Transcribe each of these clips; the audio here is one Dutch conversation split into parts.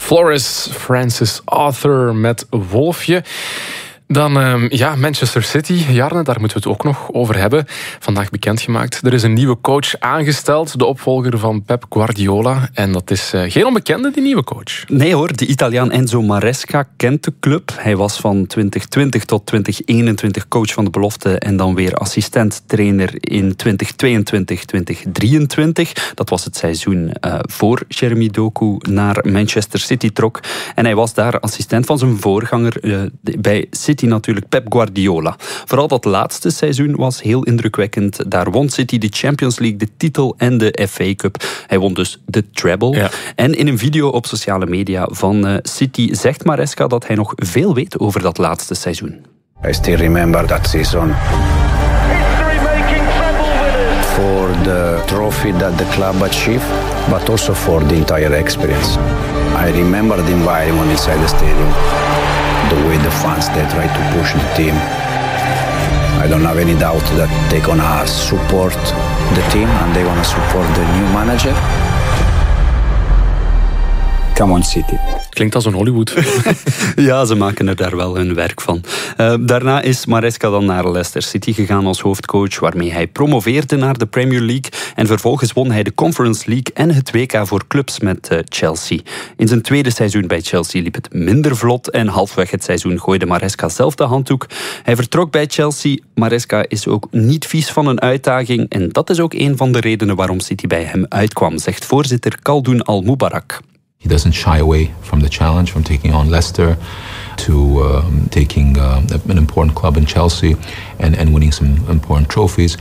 Flores, Francis Arthur met Wolfje. Dan Manchester City, Jarne, daar moeten we het ook nog over hebben. Vandaag bekendgemaakt. Er is een nieuwe coach aangesteld, de opvolger van Pep Guardiola. En dat is geen onbekende, die nieuwe coach. Nee hoor, de Italiaan Enzo Maresca kent de club. Hij was van 2020 tot 2021 coach van de belofte en dan weer assistent-trainer in 2022-2023. Dat was het seizoen voor Jeremy Doku naar Manchester City trok. En hij was daar assistent van zijn voorganger bij City natuurlijk, Pep Guardiola. Vooral dat laatste seizoen was heel indrukwekkend. Daar won City de Champions League, de titel en de FA Cup. Hij won dus de treble. Ja. En in een video op sociale media van City zegt Maresca dat hij nog veel weet over dat laatste seizoen. I still remember that season. For the trophy that the club achieved, but also for the entire experience. I remember the environment inside the stadium. The way the fans, they try to push the team. I don't have any doubt that they're gonna support the team and they're gonna support the new manager. Come on City. Klinkt als een Hollywood. Ja, ze maken er daar wel hun werk van. Daarna is Maresca dan naar Leicester City gegaan als hoofdcoach, waarmee hij promoveerde naar de Premier League. En vervolgens won hij de Conference League en het WK voor clubs met Chelsea. In zijn tweede seizoen bij Chelsea liep het minder vlot en halfweg het seizoen gooide Maresca zelf de handdoek. Hij vertrok bij Chelsea. Maresca is ook niet vies van een uitdaging en dat is ook een van de redenen waarom City bij hem uitkwam, zegt voorzitter Khaldoon Al-Mubarak. He doesn't shy away from the challenge, from taking on Leicester to taking an important club in Chelsea and winning some important trophies.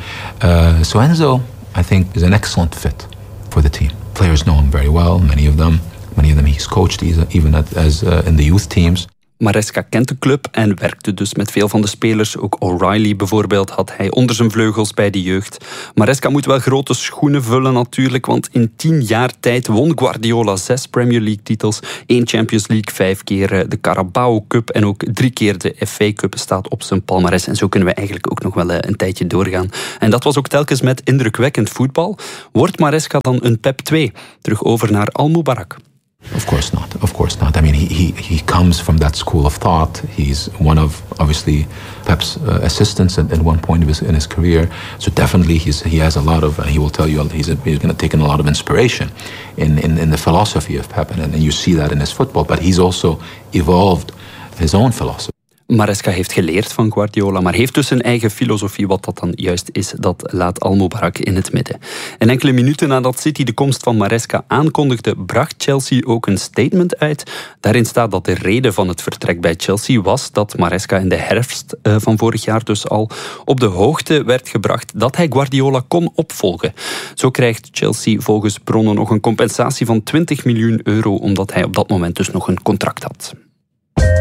So Enzo, I think, is an excellent fit for the team. Players know him very well, many of them he's coached even as in the youth teams. Maresca kent de club en werkte dus met veel van de spelers. Ook O'Reilly bijvoorbeeld had hij onder zijn vleugels bij de jeugd. Maresca moet wel grote schoenen vullen natuurlijk, want in 10 jaar tijd won Guardiola 6 Premier League titels, 1 Champions League, 5 keer de Carabao Cup en ook 3 keer de FA Cup staat op zijn palmares. En zo kunnen we eigenlijk ook nog wel een tijdje doorgaan. En dat was ook telkens met indrukwekkend voetbal. Wordt Maresca dan een Pep 2? Terug over naar Al-Mubarak. Of course not. I mean, he comes from that school of thought. He's one of, obviously, Pep's assistants at one point in his career. So definitely he has a lot of, he will tell you, he's going to take in a lot of inspiration in the philosophy of Pep. And you see that in his football. But he's also evolved his own philosophy. Maresca heeft geleerd van Guardiola, maar heeft dus zijn eigen filosofie. Wat dat dan juist is, dat laat Al-Mubarak in het midden. En enkele minuten nadat City de komst van Maresca aankondigde, bracht Chelsea ook een statement uit. Daarin staat dat de reden van het vertrek bij Chelsea was dat Maresca in de herfst van vorig jaar dus al op de hoogte werd gebracht dat hij Guardiola kon opvolgen. Zo krijgt Chelsea volgens bronnen nog een compensatie van €20 miljoen, omdat hij op dat moment dus nog een contract had.